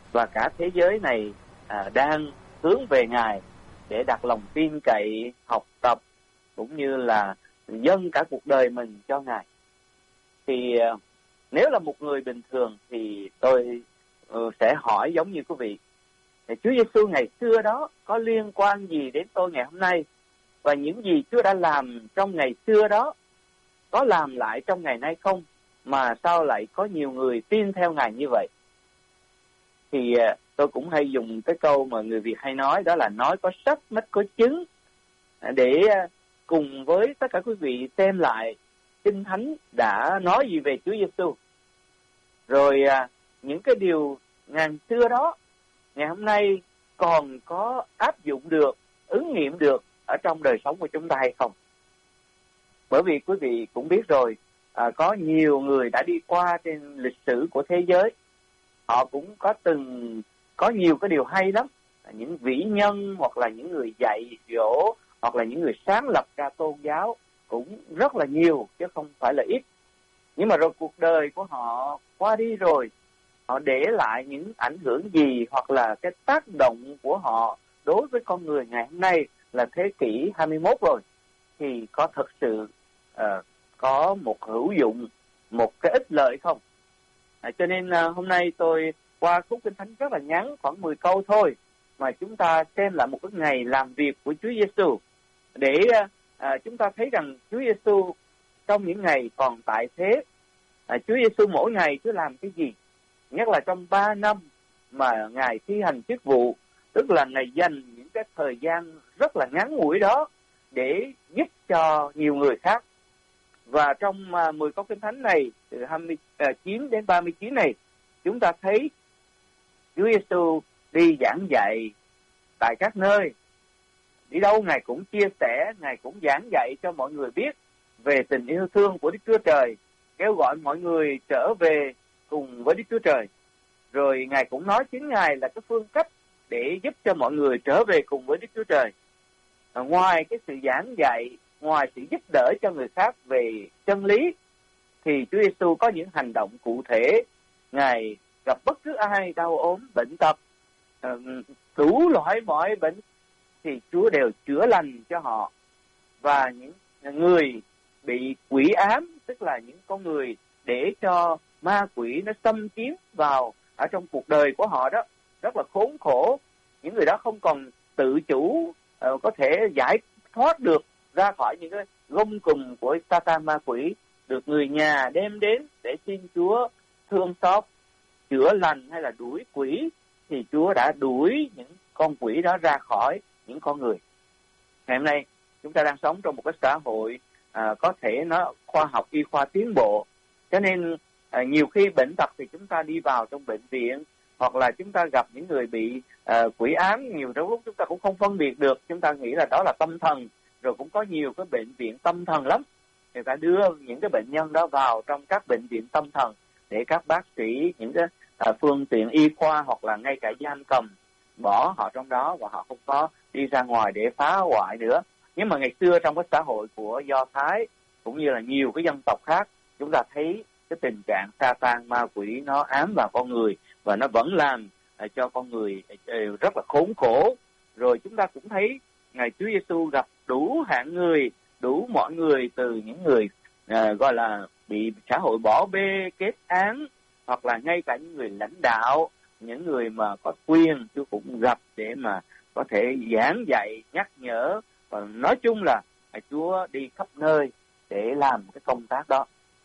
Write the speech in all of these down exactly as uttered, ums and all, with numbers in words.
và cả thế giới này à, đang hướng về Ngài để đặt lòng tin cậy, học tập cũng như là dâng cả cuộc đời mình cho Ngài. Thì à, nếu là một người bình thường thì tôi uh, sẽ hỏi giống như quý vị, Chúa Giêsu ngày xưa đó có liên quan gì đến tôi ngày hôm nay? Và những gì Chúa đã làm trong ngày xưa đó có làm lại trong ngày nay không? Mà sao lại có nhiều người tin theo Ngài như vậy? Thì uh, tôi cũng hay dùng cái câu mà người Việt hay nói, đó là nói có sách mất có chứng, để uh, cùng với tất cả quý vị xem lại Kinh Thánh đã nói gì về Chúa Giêsu. Rồi à, những cái điều ngày xưa đó, ngày hôm nay còn có áp dụng được, ứng nghiệm được ở trong đời sống của chúng ta hay không? Bởi vì quý vị cũng biết rồi, à, có nhiều người đã đi qua trên lịch sử của thế giới. Họ cũng có từng có nhiều cái điều hay lắm. Những vĩ nhân hoặc là những người dạy dỗ hoặc là những người sáng lập ra tôn giáo cũng rất là nhiều chứ không phải là ít. Nhưng mà rồi cuộc đời của họ qua đi rồi, họ để lại những ảnh hưởng gì hoặc là cái tác động của họ đối với con người ngày hôm nay là thế kỷ hai mươi mốt rồi, thì có thật sự uh, có một hữu dụng, một cái ích lợi không? À, cho nên uh, hôm nay tôi qua khúc Kinh Thánh rất là ngắn, khoảng mười câu thôi, mà chúng ta xem lại một cái ngày làm việc của Chúa Giêsu để uh, chúng ta thấy rằng Chúa Giêsu trong những ngày còn tại thế, à, Chúa Giêsu mỗi ngày Chúa làm cái gì? Nhất là trong ba năm mà Ngài thi hành chức vụ, tức là Ngài dành những cái thời gian rất là ngắn ngủi đó để giúp cho nhiều người khác. Và trong uh, mười câu Kinh Thánh này, từ hai mươi chín đến ba mươi chín này, chúng ta thấy Chúa Giêsu đi giảng dạy tại các nơi. Đi đâu Ngài cũng chia sẻ, Ngài cũng giảng dạy cho mọi người biết về tình yêu thương của Đức Chúa Trời, kêu gọi mọi người trở về cùng với Đức Chúa Trời. Rồi Ngài cũng nói chính Ngài là cái phương cách để giúp cho mọi người trở về cùng với Đức Chúa Trời. À, ngoài cái sự giảng dạy, ngoài sự giúp đỡ cho người khác về chân lý, thì Chúa Giêsu có những hành động cụ thể. Ngài gặp bất cứ ai đau ốm, bệnh tật, đủ loại mọi bệnh, thì Chúa đều chữa lành cho họ. Và những người bị quỷ ám, tức là những con người để cho ma quỷ nó xâm chiếm vào ở trong cuộc đời của họ đó, rất là khốn khổ. Những người đó không còn tự chủ, uh, có thể giải thoát được ra khỏi những cái gông cùm của Satan ma quỷ, được người nhà đem đến để xin Chúa thương xót, chữa lành hay là đuổi quỷ, thì Chúa đã đuổi những con quỷ đó ra khỏi những con người. Ngày hôm nay chúng ta đang sống trong một cái xã hội à, có thể nó khoa học y khoa tiến bộ, cho nên à, nhiều khi bệnh tật thì chúng ta đi vào trong bệnh viện, hoặc là chúng ta gặp những người bị à, quỷ ám, nhiều lúc chúng ta cũng không phân biệt được, chúng ta nghĩ là đó là tâm thần. Rồi cũng có nhiều cái bệnh viện tâm thần lắm, người ta đưa những cái bệnh nhân đó vào trong các bệnh viện tâm thần để các bác sĩ, những cái à, phương tiện y khoa hoặc là ngay cả giam cầm bỏ họ trong đó, và họ không có đi ra ngoài để phá hoại nữa. Nhưng mà ngày xưa trong cái xã hội của Do Thái cũng như là nhiều cái dân tộc khác, chúng ta thấy cái tình trạng Satan ma quỷ nó ám vào con người, và nó vẫn làm uh, cho con người uh, rất là khốn khổ. Rồi chúng ta cũng thấy ngày Chúa Giêsu gặp đủ hạng người, đủ mọi người, từ những người uh, gọi là bị xã hội bỏ bê, kết án, hoặc là ngay cả những người lãnh đạo, những người mà có quyền, Chúa cũng gặp để mà có thể giảng dạy, nhắc nhở. Và nói chung là Chúa đi khắp nơi để làm cái công tác đó.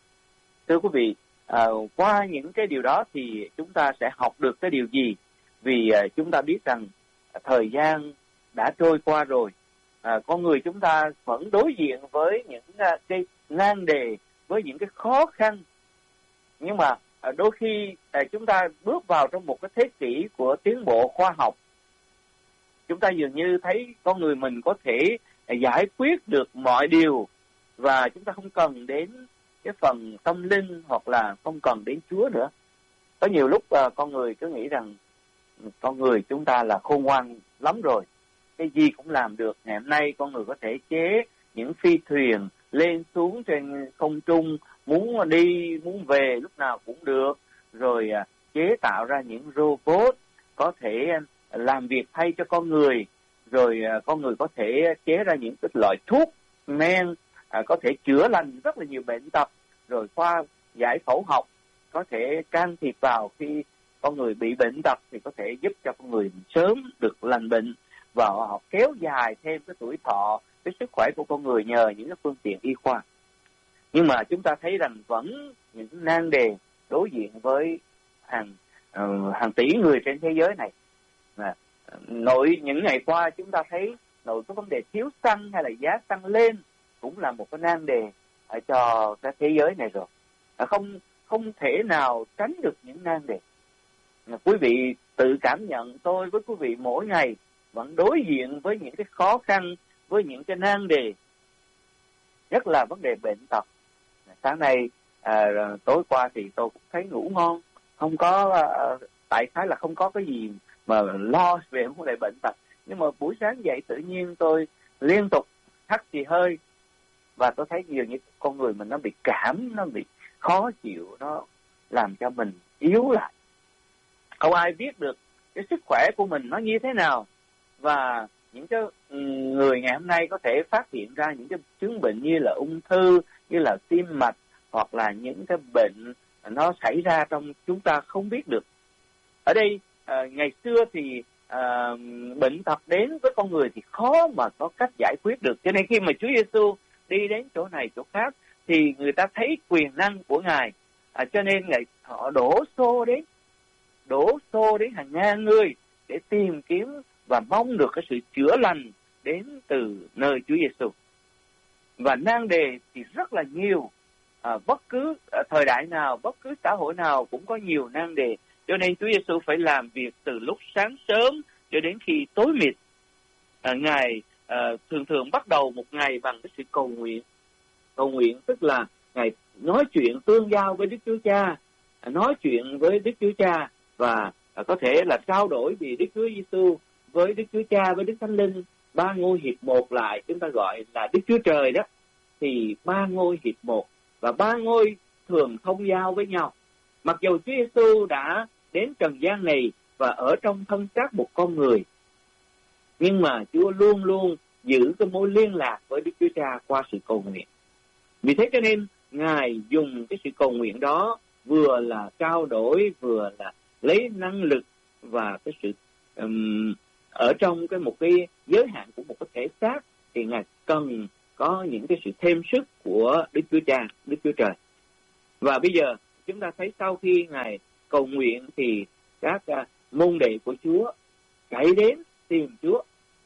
Thưa quý vị, à, qua những cái điều đó thì chúng ta sẽ học được cái điều gì? Vì à, chúng ta biết rằng à, thời gian đã trôi qua rồi, à, con người chúng ta vẫn đối diện với những à, cái nan đề, với những cái khó khăn. Nhưng mà à, đôi khi à, chúng ta bước vào trong một cái thế kỷ của tiến bộ khoa học, chúng ta dường như thấy con người mình có thể giải quyết được mọi điều, và chúng ta không cần đến cái phần tâm linh hoặc là không cần đến Chúa nữa. Có nhiều lúc uh, con người cứ nghĩ rằng con người chúng ta là khôn ngoan lắm rồi, cái gì cũng làm được. Ngày hôm nay con người có thể chế những phi thuyền lên xuống trên không trung, muốn đi muốn về lúc nào cũng được, rồi uh, chế tạo ra những robot có thể làm việc thay cho con người, rồi con người có thể chế ra những cái loại thuốc men có thể chữa lành rất là nhiều bệnh tật, rồi khoa giải phẫu học có thể can thiệp vào khi con người bị bệnh tật thì có thể giúp cho con người sớm được lành bệnh, và họ kéo dài thêm cái tuổi thọ, cái sức khỏe của con người nhờ những cái phương tiện y khoa. Nhưng mà chúng ta thấy rằng vẫn những nan đề đối diện với hàng uh, hàng tỷ người trên thế giới này. À, nội những ngày qua chúng ta thấy nội cái vấn đề thiếu xăng hay là giá xăng lên cũng là một cái nan đề uh, cho cái thế giới này rồi. Uh, không không thể nào tránh được những nan đề. Uh, quý vị tự cảm nhận tôi với quý vị mỗi ngày vẫn đối diện với những cái khó khăn, với những cái nan đề, nhất là vấn đề bệnh tật. Sáng nay à, tối qua thì tôi cũng thấy ngủ ngon, không có à, tại khái là không có cái gì mà lo về vấn đề bệnh tật, nhưng mà buổi sáng dậy tự nhiên tôi liên tục hắt xì hơi và tôi thấy nhiều như con người mình nó bị cảm, nó bị khó chịu, nó làm cho mình yếu lại. Không ai biết được cái sức khỏe của mình nó như thế nào, và những cái người ngày hôm nay có thể phát hiện ra những cái chứng bệnh như là ung thư, như là tim mạch, hoặc là những cái bệnh nó xảy ra trong chúng ta không biết được. Ở đây à, ngày xưa thì à, bệnh tật đến với con người thì khó mà có cách giải quyết được, cho nên khi mà Chúa Giêsu đi đến chỗ này chỗ khác thì người ta thấy quyền năng của Ngài, à, cho nên Ngài họ đổ xô đến đổ xô đến hàng ngàn người để tìm kiếm và mong được cái sự chữa lành đến từ nơi Chúa Giêsu. Và nan đề thì rất là nhiều, à, bất cứ à, thời đại nào, bất cứ xã hội nào cũng có nhiều nan đề, cho nên Chúa Giêsu phải làm việc từ lúc sáng sớm cho đến khi tối mịt. À, Ngài à, thường thường bắt đầu một ngày bằng cái sự cầu nguyện. Cầu nguyện tức là Ngài nói chuyện tương giao với Đức Chúa Cha, à, nói chuyện với Đức Chúa Cha và à, có thể là trao đổi vì Đức Chúa Giêsu với Đức Chúa Cha, với Đức Thánh Linh, ba ngôi hiệp một lại, chúng ta gọi là Đức Chúa Trời đó, thì ba ngôi hiệp một và ba ngôi thường thông giao với nhau. Mặc dù Chúa Giêsu đã đến trần gian này và ở trong thân xác một con người, nhưng mà Chúa luôn luôn giữ cái mối liên lạc với Đức Chúa Cha qua sự cầu nguyện. Vì thế cho nên Ngài dùng cái sự cầu nguyện đó vừa là trao đổi, vừa là lấy năng lực và cái sự um, ở trong cái một cái giới hạn của một cái thể xác, thì Ngài cần có những cái sự thêm sức của Đức Chúa Cha, Đức Chúa Trời. Và bây giờ chúng ta thấy sau khi Ngài cầu nguyện thì các uh, môn đệ của Chúa chạy đến tìm Chúa,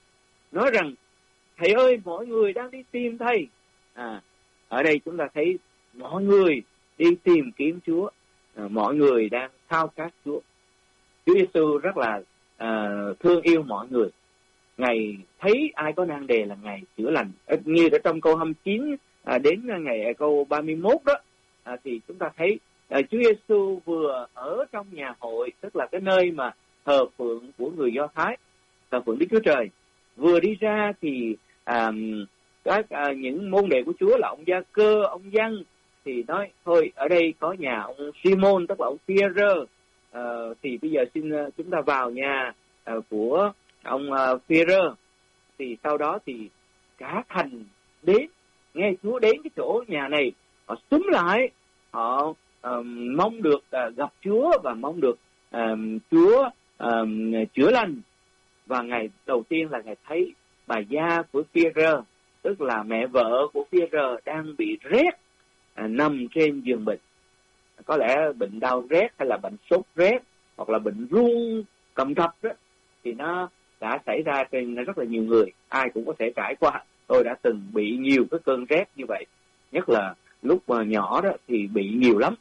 nói rằng Thầy ơi, mọi người đang đi tìm Thầy. À, ở đây chúng ta thấy mọi người đi tìm kiếm Chúa, à, mọi người đang khao khát Chúa. Chúa Giêsu rất là à, thương yêu mọi người. Ngài thấy ai có nan đề là Ngài chữa lành. Như ở trong câu hai mươi chín à, đến ngày câu ba mươi mốt đó, à, thì chúng ta thấy à, Chúa Giêsu vừa ở trong nhà hội, tức là cái nơi mà thờ phượng của người Do Thái, thờ phượng Đức Chúa Trời. Vừa đi ra thì à, các à, những môn đệ của Chúa là ông Gia Cơ, ông Giăng thì nói thôi ở đây có nhà ông Simon, tức là ông Phi-e-rơ, à, thì bây giờ xin chúng ta vào nhà à, của ông à, Phi-e-rơ. Thì sau đó thì cả thành đến, nghe Chúa đến cái chỗ nhà này, họ xúm lại, họ um, mong được uh, gặp Chúa và mong được um, Chúa um, chữa lành. Và ngày đầu tiên là Ngài thấy bà Gia của Phi-e-rơ, tức là mẹ vợ của Phi-e-rơ đang bị rét, à, nằm trên giường bệnh. Có lẽ bệnh đau rét hay là bệnh sốt rét hoặc là bệnh run cầm cập đó, thì nó đã xảy ra trên rất là nhiều người. Ai cũng có thể trải qua. Tôi đã từng bị nhiều cái cơn rét như vậy, nhất là lúc mà nhỏ đó thì bị nhiều lắm.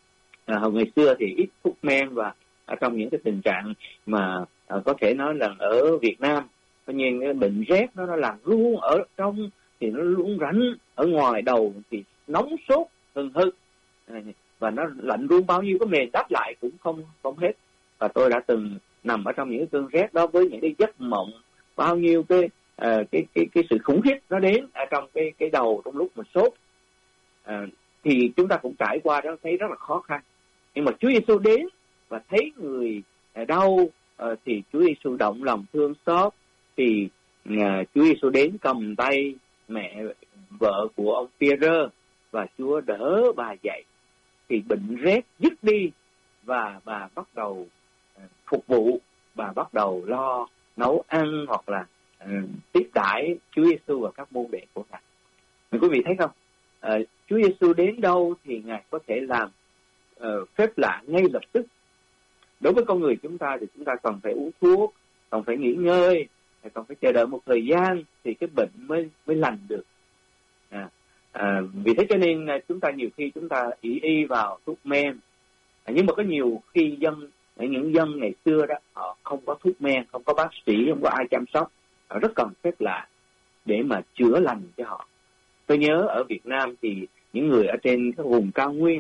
À, hồi ngày xưa thì ít thuốc men, và ở trong những cái tình trạng mà à, có thể nói là ở Việt Nam, tất nhiên cái bệnh rét nó nó làm run ở trong thì nó run rắn, ở ngoài đầu thì nóng sốt hừng hực, à, và nó lạnh run bao nhiêu cái mền đắp lại cũng không không hết. Và tôi đã từng nằm ở trong những cái cơn rét đó với những cái giấc mộng, bao nhiêu cái uh, cái cái cái sự khủng khiếp nó đến ở trong cái cái đầu trong lúc mà sốt. Uh, thì chúng ta cũng trải qua đó, thấy rất là khó khăn. Nhưng mà Chúa Giêsu đến và thấy người đau, uh, thì Chúa Giêsu động lòng thương xót, thì uh, Chúa Giêsu đến cầm tay mẹ vợ của ông Phi-e-rơ và Chúa đỡ bà dậy, thì bệnh rét dứt đi và bà bắt đầu uh, phục vụ, bà bắt đầu lo nấu ăn hoặc là uh, tiếp đãi Chúa Giêsu và các môn đệ của Ngài. Mình quý vị thấy không? Uh, Chúa Giêsu đến đâu thì Ngài có thể làm uh, phép lạ ngay lập tức. Đối với con người chúng ta thì chúng ta cần phải uống thuốc, cần phải nghỉ ngơi, cần phải chờ đợi một thời gian thì cái bệnh mới mới lành được. À, à, vì thế cho nên chúng ta nhiều khi chúng ta ỷ y vào thuốc men, à, nhưng mà có nhiều khi dân những dân ngày xưa đó họ không có thuốc men, không có bác sĩ, không có ai chăm sóc, họ rất cần phép lạ để mà chữa lành cho họ. Tôi nhớ ở Việt Nam thì những người ở trên cái vùng cao nguyên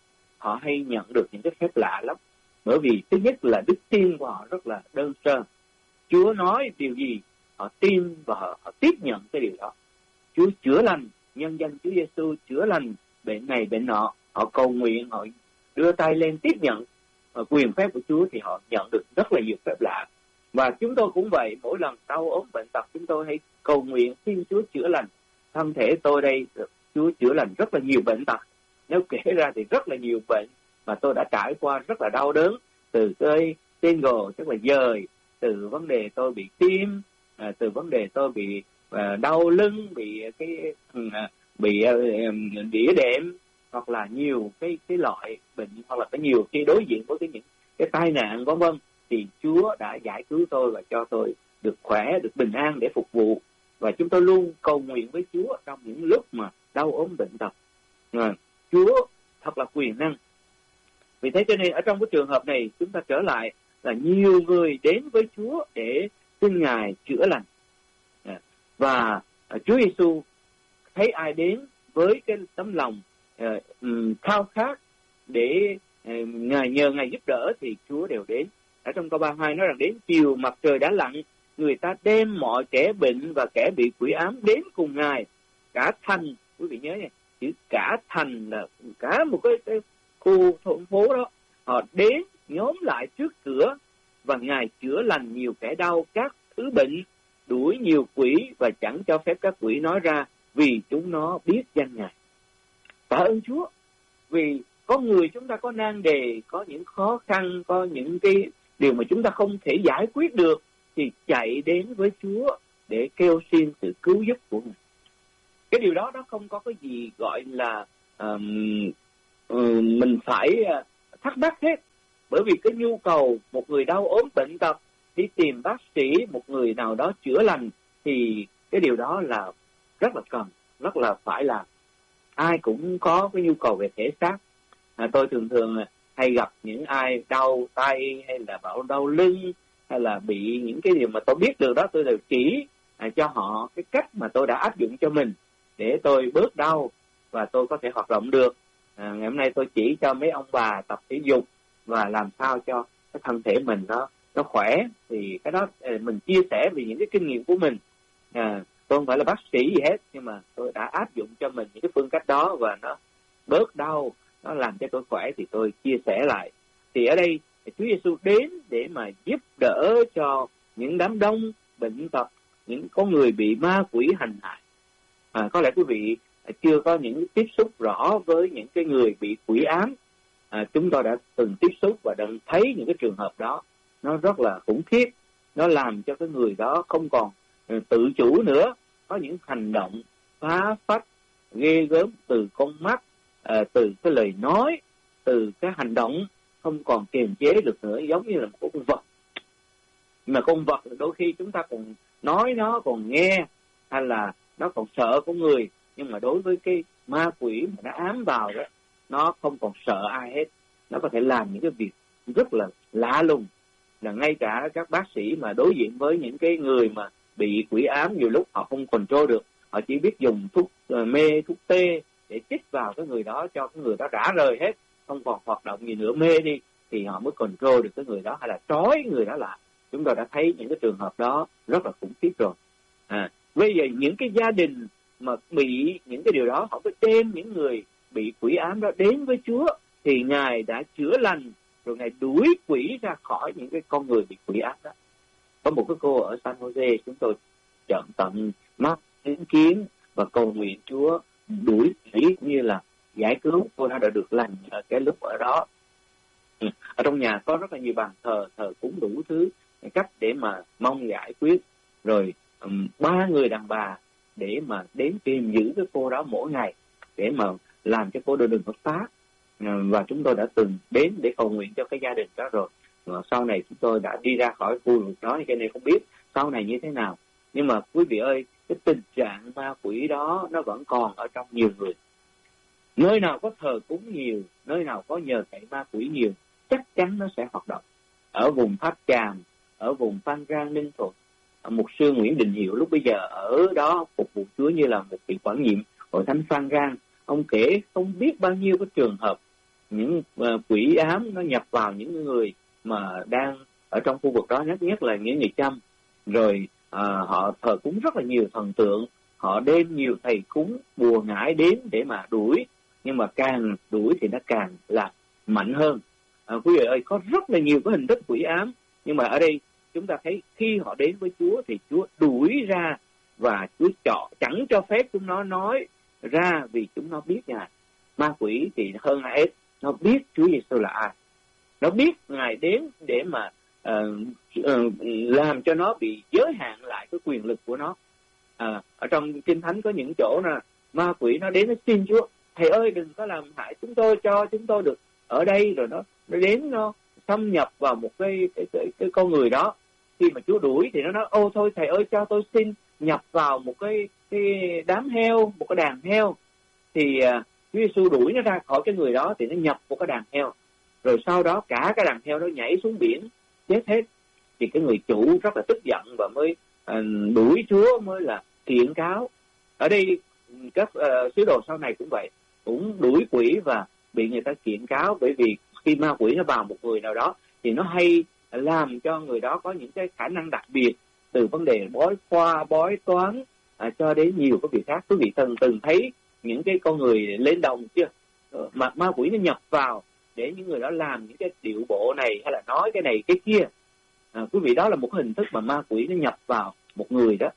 họ hay nhận được những cái phép lạ lắm, bởi vì thứ nhất là đức tin của họ rất là đơn sơ. Chúa nói điều gì họ tin và họ, họ tiếp nhận cái điều đó. Chúa chữa lành, nhân danh Chúa Giêsu chữa lành bệnh này bệnh nọ, họ cầu nguyện, họ đưa tay lên tiếp nhận và quyền phép của Chúa thì họ nhận được rất là nhiều phép lạ. Và chúng tôi cũng vậy, mỗi lần đau ốm bệnh tật chúng tôi hay cầu nguyện xin Chúa chữa lành. Thân thể tôi đây Chúa chữa lành rất là nhiều bệnh tật, nếu kể ra thì rất là nhiều bệnh mà tôi đã trải qua rất là đau đớn, từ cái tên gồ tức là dời, từ vấn đề tôi bị tim, à, từ vấn đề tôi bị à, đau lưng, bị cái à, bị à, đĩa đệm, hoặc là nhiều cái cái loại bệnh, hoặc là có nhiều khi đối diện với cái những cái tai nạn vân vân, thì Chúa đã giải cứu tôi và cho tôi được khỏe, được bình an để phục vụ. Và chúng tôi luôn cầu nguyện với Chúa trong những lúc mà đau ốm bệnh tật. À, Chúa thật là quyền năng. Vì thế cho nên ở trong cái trường hợp này chúng ta trở lại là nhiều người đến với Chúa để xin Ngài chữa lành. À, và à, Chúa Giêsu thấy ai đến với cái tấm lòng à, um, khao khát để à, Ngài nhờ Ngài giúp đỡ thì Chúa đều đến. Ở trong câu ba mươi hai nói rằng đến chiều mặt trời đã lặn, người ta đem mọi kẻ bệnh và kẻ bị quỷ ám đến cùng Ngài. Cả thành, quý vị nhớ nha, chữ cả thành là cả một cái, cái khu thôn phố đó, họ đến nhóm lại trước cửa và Ngài chữa lành nhiều kẻ đau các thứ bệnh, đuổi nhiều quỷ và chẳng cho phép các quỷ nói ra, vì chúng nó biết danh Ngài. Tạ ơn Chúa, vì có người chúng ta có nan đề, có những khó khăn, có những cái điều mà chúng ta không thể giải quyết được, thì chạy đến với Chúa để kêu xin sự cứu giúp của Ngài. Cái điều đó nó không có cái gì gọi là um, um, mình phải uh, thắc mắc hết. Bởi vì cái nhu cầu một người đau ốm bệnh tật đi tìm bác sĩ, một người nào đó chữa lành, thì cái điều đó là rất là cần, rất là phải làm. Ai cũng có cái nhu cầu về thể xác. À, tôi thường thường hay gặp những ai đau tay hay là bảo đau lưng hay là bị những cái điều mà tôi biết được đó, tôi đều chỉ à, cho họ cái cách mà tôi đã áp dụng cho mình để tôi bớt đau và tôi có thể hoạt động được. À, ngày hôm nay tôi chỉ cho mấy ông bà tập thể dục và làm sao cho cái thân thể mình nó nó khỏe, thì cái đó mình chia sẻ về những cái kinh nghiệm của mình. À, tôi không phải là bác sĩ gì hết, nhưng mà tôi đã áp dụng cho mình những cái phương cách đó và nó bớt đau, nó làm cho tôi khỏe thì tôi chia sẻ lại. Thì ở đây Chúa Giêsu đến để mà giúp đỡ cho những đám đông bệnh tật, những con người bị ma quỷ hành hại. À, có lẽ quý vị chưa có những tiếp xúc rõ với những cái người bị quỷ ám. À, chúng tôi đã từng tiếp xúc và đã thấy những cái trường hợp đó, nó rất là khủng khiếp. Nó làm cho cái người đó không còn tự chủ nữa, có những hành động phá phách ghê gớm từ con mắt, à, từ cái lời nói, từ cái hành động không còn kiềm chế được nữa, giống như là một con vật. Mà con vật đôi khi chúng ta còn nói nó còn nghe, hay là nó còn sợ con người, nhưng mà đối với cái ma quỷ mà nó ám vào đó, nó không còn sợ ai hết. Nó có thể làm những cái việc rất là lạ lùng, là ngay cả các bác sĩ mà đối diện với những cái người mà bị quỷ ám, nhiều lúc họ không control được, họ chỉ biết dùng thuốc mê, thuốc tê để chích vào cái người đó cho cái người đó rã rời hết, không còn hoạt động gì nữa, mê đi thì họ mới control được cái người đó, hay là trói người đó lại. Chúng tôi đã thấy những cái trường hợp đó rất là khủng khiếp rồi. À, bây giờ những cái gia đình mà bị những cái điều đó, họ phải đem những người bị quỷ ám đó đến với Chúa, thì Ngài đã chữa lành rồi Ngài đuổi quỷ ra khỏi những cái con người bị quỷ ác đó. Có một cái cô ở San Jose, chúng tôi chọn tận mắt chứng kiến và cầu nguyện Chúa đuổi quỷ cũng như là giải cứu cô đã được lành ở cái lúc ở đó. Ở trong nhà có rất là nhiều bàn thờ, thờ cúng đủ thứ cách để mà mong giải quyết. Rồi um, ba người đàn bà để mà đến tìm giữ cái cô đó mỗi ngày để mà làm cho cô đừng đừng có phá. Và chúng tôi đã từng đến để cầu nguyện cho cái gia đình đó rồi. Và sau này chúng tôi đã đi ra khỏi khu vực đó, cho nên không biết sau này như thế nào. Nhưng mà quý vị ơi, cái tình trạng ma quỷ đó nó vẫn còn ở trong nhiều người. Nơi nào có thờ cúng nhiều, nơi nào có nhờ cậy ma quỷ nhiều, chắc chắn nó sẽ hoạt động. Ở vùng Tháp Chàm, ở vùng Phan Rang, Ninh Thuận, mục sư Nguyễn Đình Hiệu lúc bây giờ ở đó phục vụ Chúa như là một vị quản nhiệm hội thánh Phan Rang. Ông kể không biết bao nhiêu cái trường hợp những uh, quỷ ám nó nhập vào những người mà đang ở trong khu vực đó, nhất nhất là những người Chăm. Rồi uh, họ thờ cúng rất là nhiều thần tượng, họ đem nhiều thầy cúng bùa ngải đến để mà đuổi, nhưng mà càng đuổi thì nó càng là mạnh hơn. Uh, quý vị ơi, có rất là nhiều cái hình thức quỷ ám, nhưng mà ở đây chúng ta thấy khi họ đến với Chúa thì Chúa đuổi ra, và Chúa chọn chẳng cho phép chúng nó nói ra vì chúng nó biết Ngài. Ma quỷ thì hơn ai hết, nó biết Chúa Giêsu là ai, nó biết Ngài đến để mà uh, uh, làm cho nó bị giới hạn lại cái quyền lực của nó. Uh, ở trong Kinh Thánh có những chỗ là ma quỷ nó đến nó xin Chúa, thầy ơi đừng có làm hại chúng tôi, cho chúng tôi được ở đây. Rồi nó nó đến nó xâm nhập vào một cái cái, cái cái con người đó. Khi mà Chúa đuổi thì nó nói ô thôi thầy ơi cho tôi xin nhập vào một cái cái đám heo, một cái đàn heo. Thì uh, Chúa Giêsu đuổi nó ra khỏi cái người đó thì nó nhập vào cái đàn heo. Rồi sau đó cả cái đàn heo nó nhảy xuống biển chết hết. Thì cái người chủ rất là tức giận và mới uh, đuổi Chúa, mới là kiện cáo. Ở đây các uh, sứ đồ sau này cũng vậy, cũng đuổi quỷ và bị người ta kiện cáo, bởi vì khi ma quỷ nó vào một người nào đó thì nó hay làm cho người đó có những cái khả năng đặc biệt, từ vấn đề bói khoa, bói toán à, cho đến nhiều cái việc khác. Quý vị từng từng thấy những cái con người lên đồng chưa? Mà ma quỷ nó nhập vào để những người đó làm những cái điệu bộ này hay là nói cái này cái kia. À, quý vị, đó là một hình thức mà ma quỷ nó nhập vào một người đó.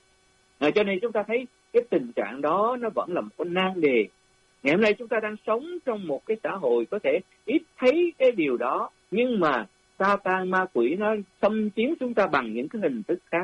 À, cho nên chúng ta thấy cái tình trạng đó nó vẫn là một cái nan đề. Ngày hôm nay chúng ta đang sống trong một cái xã hội có thể ít thấy cái điều đó, nhưng mà Sa-tan, ma quỷ nó xâm chiếm chúng ta bằng những cái hình thức khác.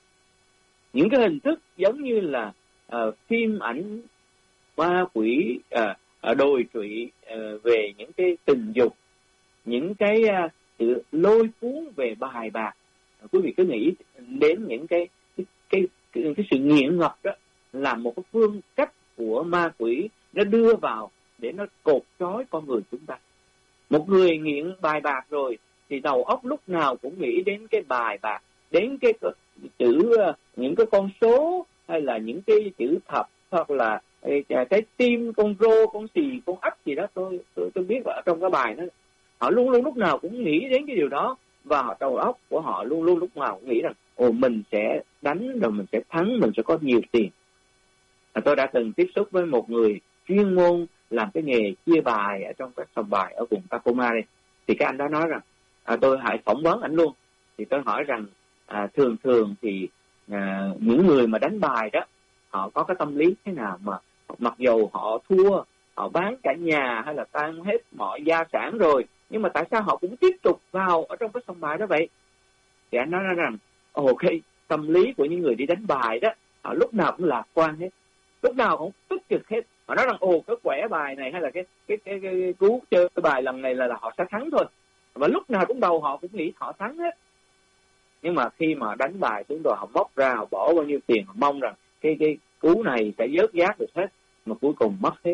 Những cái hình thức giống như là uh, phim ảnh ma quỷ uh, đồi trụy uh, về những cái tình dục, những cái uh, sự lôi cuốn về bài bạc. Uh, quý vị cứ nghĩ đến những cái cái, cái, cái, cái sự nghiện ngập đó là một cái phương cách của ma quỷ nó đưa vào để nó cột trói con người chúng ta. Một người nghiện bài bạc rồi thì đầu óc lúc nào cũng nghĩ đến cái bài bạc, đến cái chữ, những cái con số, hay là những cái chữ thập, hoặc là cái tim, con rô, con xì, con ấp gì đó. Tôi tôi, tôi biết là ở trong cái bài đó, họ luôn luôn lúc nào cũng nghĩ đến cái điều đó, và họ đầu óc của họ luôn luôn lúc nào cũng nghĩ rằng ồ mình sẽ đánh rồi mình sẽ thắng, mình sẽ có nhiều tiền. À, tôi đã từng tiếp xúc với một người chuyên môn làm cái nghề chia bài ở trong các sòng bài ở vùng Tacoma đây. Thì cái anh đó nói rằng, à, tôi hãy phỏng vấn ảnh luôn. Thì tôi hỏi rằng à, thường thường thì à, những người mà đánh bài đó, họ có cái tâm lý thế nào mà mặc dù họ thua, họ bán cả nhà hay là tan hết mọi gia sản rồi, nhưng mà tại sao họ cũng tiếp tục vào ở trong cái sòng bài đó vậy? Thì anh nói rằng, ồ cái tâm lý của những người đi đánh bài đó, họ lúc nào cũng lạc quan hết, lúc nào cũng tích cực hết. Họ nói rằng ồ cái quẻ bài này hay là cái cái cái, cái, cái cú chơi cái bài lần này là, là họ sẽ thắng thôi, và lúc nào cũng đầu họ cũng nghĩ họ thắng hết. Nhưng mà khi mà đánh bài xuống rồi, họ móc ra, họ bỏ bao nhiêu tiền, họ mong rằng cái cái cú này sẽ vớt vát được hết, mà cuối cùng mất hết.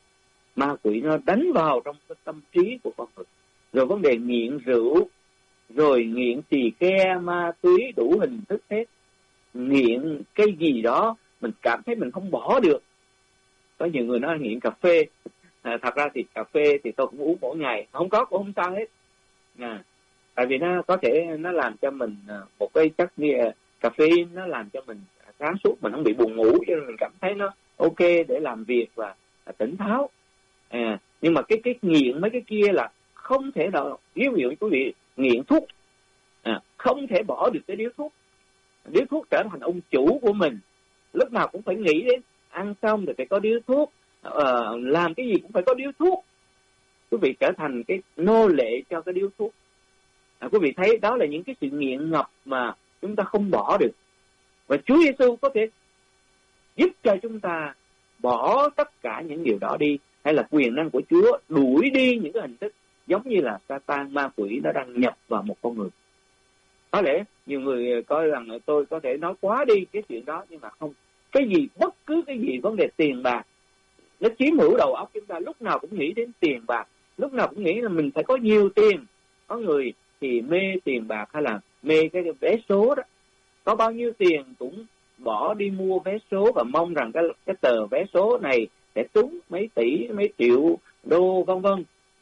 Ma quỷ nó đánh vào trong cái tâm trí của con người. Rồi vấn đề nghiện rượu, rồi nghiện tỳ ke, ma túy, đủ hình thức hết. Nghiện cái gì đó mình cảm thấy mình không bỏ được. Có nhiều người nói nghiện cà phê. À, thật ra thì cà phê thì tôi cũng uống mỗi ngày, không có cũng không sao hết. À, tại vì nó có thể nó làm cho mình một cái chất như cà phê, nó làm cho mình sáng suốt, mình không bị buồn ngủ, cho nên mình cảm thấy nó ok để làm việc và tỉnh táo. À, nhưng mà cái cái nghiện mấy cái kia là không thể nào, ví dụ quý vị nghiện thuốc, à, không thể bỏ được cái điếu thuốc. Điếu thuốc trở thành ông chủ của mình, lúc nào cũng phải nghĩ đến ăn xong rồi phải có điếu thuốc, uh, làm cái gì cũng phải có điếu thuốc. Quý vị trở thành cái nô lệ cho cái điếu thuốc. À, quý vị thấy đó là những cái sự nghiện ngập mà chúng ta không bỏ được. Và Chúa Giêsu có thể giúp cho chúng ta bỏ tất cả những điều đó đi, hay là quyền năng của Chúa đuổi đi những cái hình thức giống như là Satan, ma quỷ nó đang nhập vào một con người. Có lẽ nhiều người coi rằng tôi có thể nói quá đi cái chuyện đó, nhưng mà không. Cái gì, bất cứ cái gì vấn đề tiền bạc, nó chiếm hữu đầu óc chúng ta, lúc nào cũng nghĩ đến tiền bạc, lúc nào cũng nghĩ là mình phải có nhiều tiền. Có người thì mê tiền bạc hay là mê cái vé số đó, có bao nhiêu tiền cũng bỏ đi mua vé số và mong rằng cái, cái tờ vé số này sẽ trúng mấy tỷ, mấy triệu đô vân vân.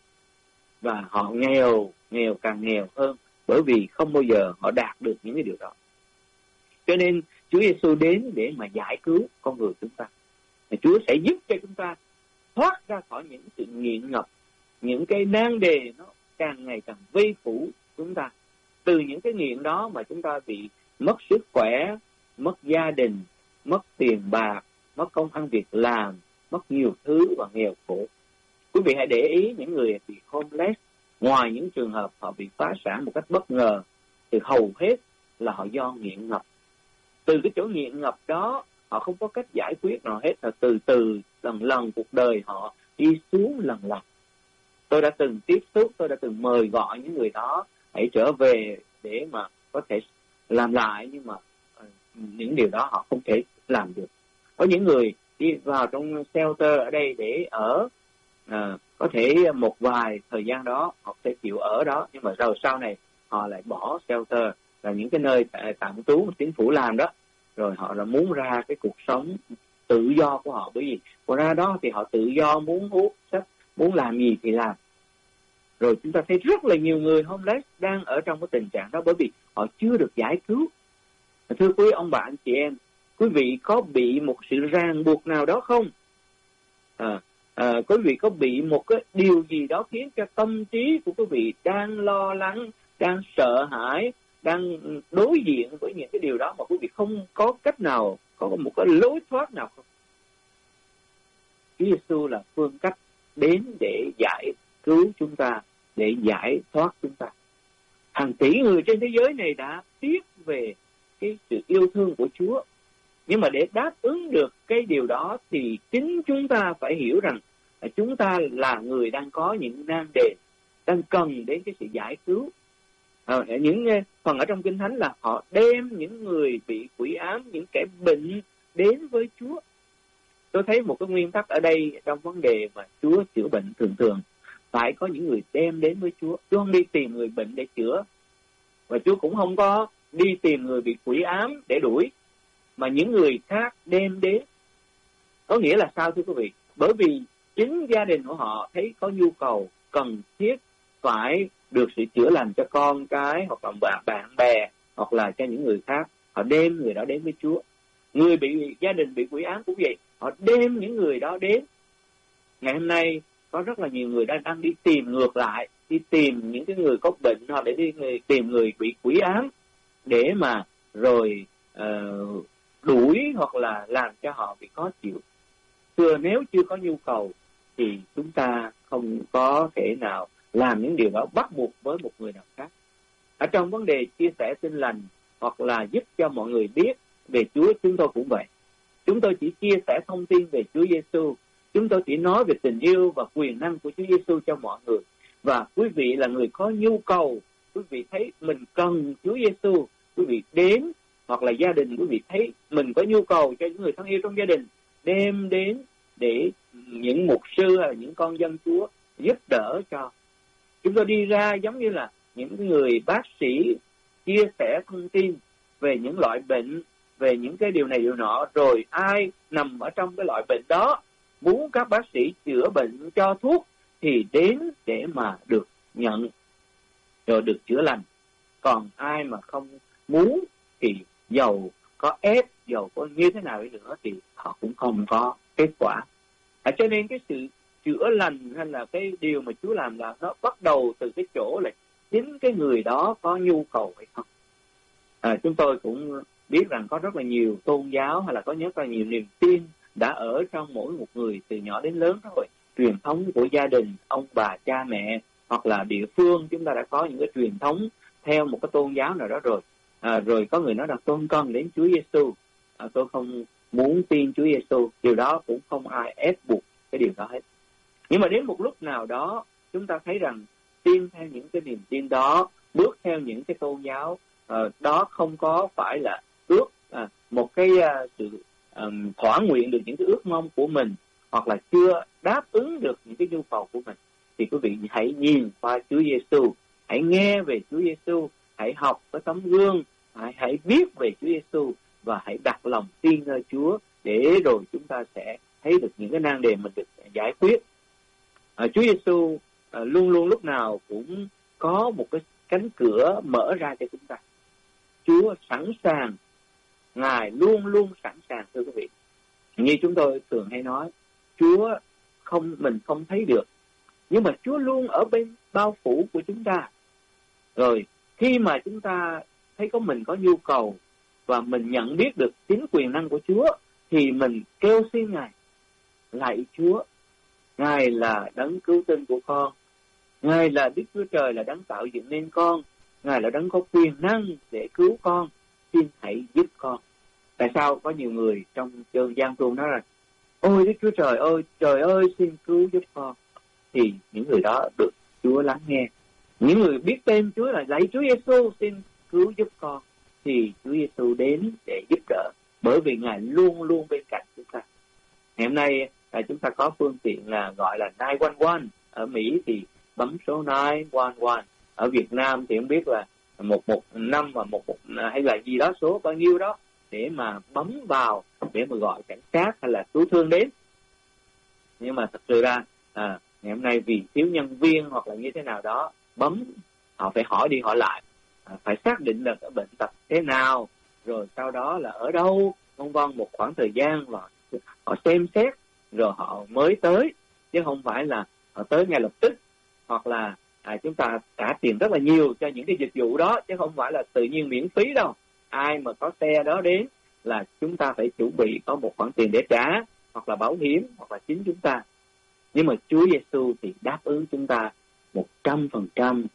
Và họ nghèo, nghèo càng nghèo hơn, bởi vì không bao giờ họ đạt được những cái điều đó. Cho nên Chúa Giêsu đến để mà giải cứu con người chúng ta. Thì Chúa sẽ giúp cho chúng ta thoát ra khỏi những sự nghiện ngập, những cái nan đề nó càng ngày càng vây phủ chúng ta. Từ những cái nghiện đó mà chúng ta bị mất sức khỏe, mất gia đình, mất tiền bạc, mất công ăn việc làm, mất nhiều thứ và nghèo khổ. Quý vị hãy để ý những người bị homeless, ngoài những trường hợp họ bị phá sản một cách bất ngờ, thì hầu hết là họ do nghiện ngập. Từ cái chỗ nghiện ngập đó, họ không có cách giải quyết nào hết, là từ từ, lần lần cuộc đời họ đi xuống lần lần. Tôi đã từng tiếp xúc, tôi đã từng mời gọi những người đó hãy trở về để mà có thể làm lại, nhưng mà những điều đó họ không thể làm được. Có những người đi vào trong shelter ở đây để ở, à, có thể một vài thời gian đó họ sẽ chịu ở đó, nhưng mà rồi sau này họ lại bỏ shelter, là những cái nơi tạm trú chính phủ làm đó, rồi họ là muốn ra cái cuộc sống tự do của họ. Bởi vì còn ra đó thì họ tự do, muốn hút sách, muốn làm gì thì làm. Rồi chúng ta thấy rất là nhiều người homeless đang ở trong cái tình trạng đó, bởi vì họ chưa được giải cứu. Thưa quý ông bà anh chị em, quý vị có bị một sự ràng buộc nào đó không? À, à, quý vị có bị một cái điều gì đó khiến cho tâm trí của quý vị đang lo lắng, đang sợ hãi, đang đối diện với những cái điều đó mà quý vị không có cách nào, có một cái lối thoát nào không? Chúa Giêsu là phương cách đến để giải cứu chúng ta, để giải thoát chúng ta. Hàng tỷ người trên thế giới này đã tiếc về cái sự yêu thương của Chúa. Nhưng mà để đáp ứng được cái điều đó thì chính chúng ta phải hiểu rằng là chúng ta là người đang có những nan đề, đang cần đến cái sự giải cứu. À, những phần ở trong Kinh Thánh là họ đem những người bị quỷ ám, những kẻ bệnh đến với Chúa. Tôi thấy một cái nguyên tắc ở đây trong vấn đề mà Chúa chữa bệnh, thường thường phải có những người đem đến với Chúa. Chúa không đi tìm người bệnh để chữa, và Chúa cũng không có đi tìm người bị quỷ ám để đuổi, mà những người khác đem đến. Có nghĩa là sao thưa quý vị? Bởi vì chính gia đình của họ thấy có nhu cầu cần thiết phải được sự chữa lành cho con cái, hoặc là bạn, bạn bè, hoặc là cho những người khác. Họ đem người đó đến với Chúa. Người bị gia đình bị quỷ ám cũng vậy, họ đem những người đó đến. Ngày hôm nay có rất là nhiều người đang, đang đi tìm ngược lại, đi tìm những cái người có bệnh, hoặc để đi người, tìm người bị quỷ ám để mà rồi uh, đuổi hoặc là làm cho họ bị khó chịu. Thưa, nếu chưa có nhu cầu thì chúng ta không có thể nào làm những điều đó bắt buộc với một người nào khác. Ở trong vấn đề chia sẻ tin lành hoặc là giúp cho mọi người biết về Chúa, chúng tôi cũng vậy. Chúng tôi chỉ chia sẻ thông tin về Chúa Giêsu. Chúng tôi chỉ nói về tình yêu và quyền năng của Chúa Giêsu cho mọi người. Và quý vị là người có nhu cầu, quý vị thấy mình cần Chúa Giêsu, quý vị đến, hoặc là gia đình quý vị thấy mình có nhu cầu cho những người thân yêu trong gia đình, đem đến để những mục sư hay là những con dân Chúa giúp đỡ cho. Chúng tôi đi ra giống như là những người bác sĩ chia sẻ thông tin về những loại bệnh, về những cái điều này điều nọ, rồi ai nằm ở trong cái loại bệnh đó muốn các bác sĩ chữa bệnh cho thuốc thì đến để mà được nhận rồi được chữa lành. Còn ai mà không muốn thì dầu có ép, dầu có như thế nào đi nữa thì họ cũng không có kết quả. À, cho nên cái sự chữa lành hay là cái điều mà Chúa làm là nó bắt đầu từ cái chỗ là chính cái người đó có nhu cầu hay không. À, chúng tôi cũng biết rằng có rất là nhiều tôn giáo hay là có rất là nhiều niềm tin đã ở trong mỗi một người từ nhỏ đến lớn rồi. Truyền thống của gia đình, ông bà, cha mẹ hoặc là địa phương chúng ta đã có những cái truyền thống theo một cái tôn giáo nào đó rồi. À, rồi có người nói là tôi không cần đến Chúa Giêsu, à, tôi không muốn tin Chúa Giêsu. Điều đó cũng không ai ép buộc cái điều đó hết. Nhưng mà đến một lúc nào đó chúng ta thấy rằng tin theo những cái niềm tin đó, bước theo những cái tôn giáo uh, đó không có phải là ước uh, một cái uh, sự um, thỏa nguyện được những cái ước mong của mình, hoặc là chưa đáp ứng được những cái nhu cầu của mình, thì quý vị hãy nhìn qua Chúa Giêsu, hãy nghe về Chúa Giêsu, hãy học cái tấm gương, hãy, hãy biết về Chúa Giêsu và hãy đặt lòng tin nơi Chúa, để rồi chúng ta sẽ thấy được những cái nan đề mình được giải quyết. À, Chúa Giêsu à, luôn luôn lúc nào cũng có một cái cánh cửa mở ra cho chúng ta. Chúa sẵn sàng, Ngài luôn luôn sẵn sàng, thưa quý vị. Như chúng tôi thường hay nói, Chúa không mình không thấy được, nhưng mà Chúa luôn ở bên bao phủ của chúng ta. Rồi khi mà chúng ta thấy có mình có nhu cầu và mình nhận biết được chính quyền năng của Chúa, thì mình kêu xin Ngài, lạy Chúa, Ngài là đấng cứu tinh của con, Ngài là Đức Chúa Trời, là đấng tạo dựng nên con, Ngài là đấng có quyền năng để cứu con, xin hãy giúp con. Tại sao có nhiều người trong chơn gian truân nói là ôi Đức Chúa Trời ơi, trời ơi xin cứu giúp con, thì những người đó được Chúa lắng nghe. Những người biết tên Chúa là lạy Chúa Giêsu xin cứu giúp con, thì Chúa Giêsu đến để giúp đỡ, bởi vì Ngài luôn luôn bên cạnh chúng ta. Ngày hôm nay à, chúng ta có phương tiện là gọi là nine one one. Ở Mỹ thì bấm số nine one one. Ở Việt Nam thì không biết là một một năm và một một hay là gì đó, số bao nhiêu đó, để mà bấm vào để mà gọi cảnh sát hay là cứu thương đến. Nhưng mà thật sự ra à, ngày hôm nay vì thiếu nhân viên hoặc là như thế nào đó, bấm họ phải hỏi đi hỏi lại, à, phải xác định là cái bệnh tật thế nào, rồi sau đó là ở đâu, vân vân, một khoảng thời gian và họ xem xét rồi họ mới tới, chứ không phải là họ tới ngay lập tức, hoặc là à, chúng ta trả tiền rất là nhiều cho những cái dịch vụ đó, chứ không phải là tự nhiên miễn phí đâu. Ai mà có xe đó đến là chúng ta phải chuẩn bị có một khoản tiền để trả, hoặc là bảo hiểm, hoặc là chính chúng ta. Nhưng mà Chúa Giêsu thì đáp ứng chúng ta một trăm phần trăm.